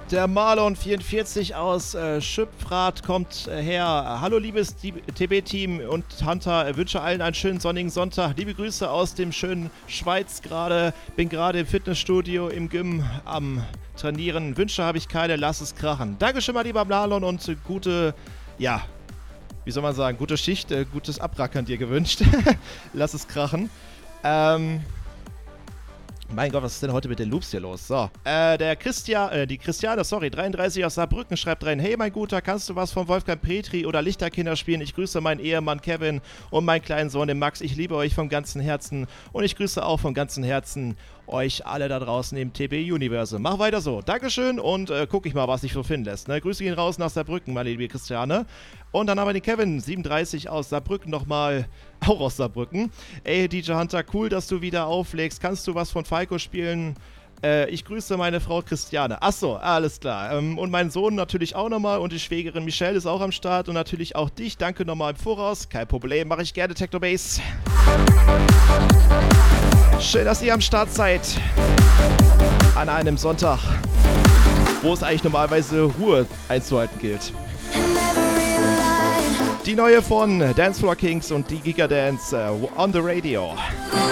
Der Marlon44 aus Schüpfrath kommt her. Hallo liebes TB-Team und Hunter, wünsche allen einen schönen sonnigen Sonntag. Liebe Grüße aus dem schönen Schweiz gerade. Bin gerade im Fitnessstudio im Gym am Trainieren. Wünsche habe ich keine, lass es krachen. Dankeschön mal lieber Marlon und gute, ja, wie soll man sagen, gute Schicht, gutes Abrackern dir gewünscht. Lass es krachen. Mein Gott, was ist denn heute mit den Loops hier los? So, die Christiane, 33 aus Saarbrücken schreibt rein: Hey mein Guter, kannst du was von Wolfgang Petri oder Lichterkinder spielen? Ich grüße meinen Ehemann Kevin und meinen kleinen Sohn, den Max. Ich liebe euch vom ganzen Herzen und ich grüße auch vom ganzen Herzen euch alle da draußen im TB-Universum. Mach weiter so. Dankeschön und guck ich mal, was sich so finden lässt. Ne? Grüße gehen raus nach Saarbrücken, meine liebe Christiane. Und dann haben wir den Kevin, 37 aus Saarbrücken nochmal, auch aus Saarbrücken. Ey, DJ Hunter, cool, dass du wieder auflegst. Kannst du was von Falco spielen? Ich grüße meine Frau Christiane. Achso, alles klar. Und meinen Sohn natürlich auch nochmal und die Schwägerin Michelle ist auch am Start und natürlich auch dich. Danke nochmal im Voraus. Kein Problem, mache ich gerne Techno Bass. Schön, dass ihr am Start seid. An einem Sonntag, wo es eigentlich normalerweise Ruhe einzuhalten gilt. Die neue von Dancefloor Kings und die Giga Dance on the Radio.